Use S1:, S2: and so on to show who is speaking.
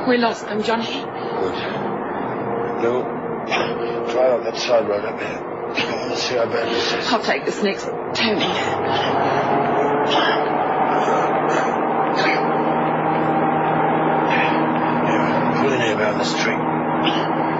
S1: We lost them, Johnny.
S2: Good. Lou, try on that side right up here. I want to see how bad this is.
S1: I'll take this next. Tony.
S2: Pull in here around this tree.